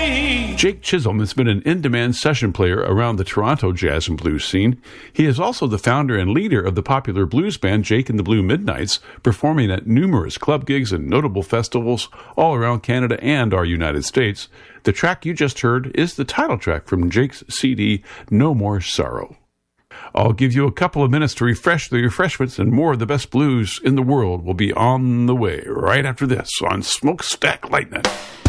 Jake Chisholm has been an in-demand session player around the Toronto jazz and blues scene. He is also the founder and leader of the popular blues band Jake and the Blue Midnights, performing at numerous club gigs and notable festivals all around Canada and our United States. The track you just heard is the title track from Jake's CD, No More Sorrow. I'll give you a couple of minutes to refresh the refreshments, and more of the best blues in the world will be on the way right after this on Smokestack Lightning.